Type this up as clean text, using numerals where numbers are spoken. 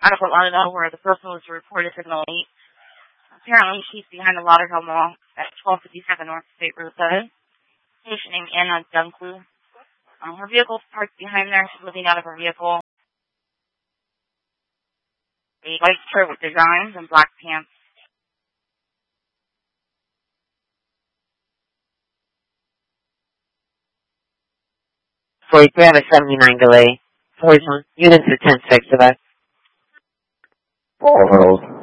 out of Atlanta, where the person was reported to the late. Apparently, she's behind the Lauderdale Mall at 1257 North State Road 7. Patient named Anna Dunklu. Her vehicle's parked behind there. She's living out of her vehicle. A white shirt with designs and black pants. We have a 79 delay. 41. Units at 10-6 of that. Hold.